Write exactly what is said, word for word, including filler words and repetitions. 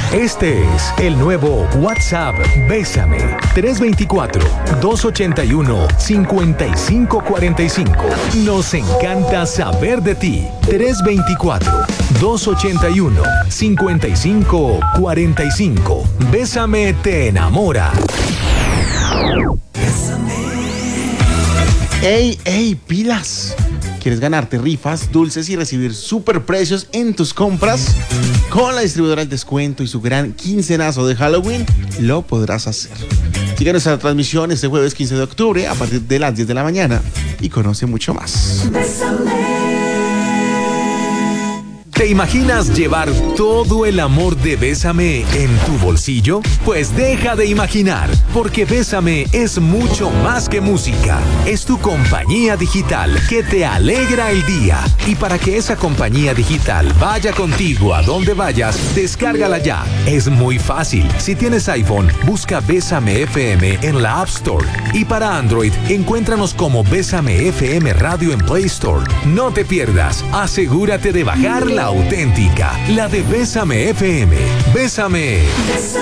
Este es el nuevo WhatsApp Bésame. tres dos cuatro, dos ocho uno, cinco cinco cuatro cinco. Nos encanta saber de ti. tres dos cuatro, dos ocho uno, cinco cinco cuatro cinco. Bésame te enamora. ¡Ey, ey, pilas! ¿Quieres ganarte rifas, dulces y recibir superprecios en tus compras? Con la distribuidora del descuento y su gran quincenazo de Halloween, lo podrás hacer. Sigue nuestra transmisión este jueves quince de octubre a partir de las diez de la mañana y conoce mucho más. ¿Te imaginas llevar todo el amor de Bésame en tu bolsillo? Pues deja de imaginar, porque Bésame es mucho más que música. Es tu compañía digital que te alegra el día. Y para que esa compañía digital vaya contigo a donde vayas, descárgala ya. Es muy fácil. Si tienes iPhone, busca Bésame F M en la App Store. Y para Android, encuéntranos como Bésame F M Radio en Play Store. No te pierdas. Asegúrate de bajar la auténtica, la de Bésame F M. Bésame.